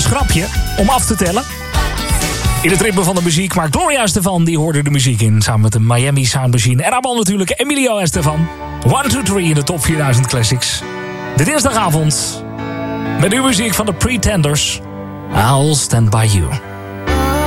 als grapje om af te tellen. In het ritme van de muziek maakt Gloria Estefan, die hoorde de muziek in. Samen met de Miami Sound Machine. En haar man natuurlijk Emilio Estefan. 1, 2, 3 in de top 4000 classics. De dinsdagavond. Met uw muziek van de Pretenders. I'll Stand By You.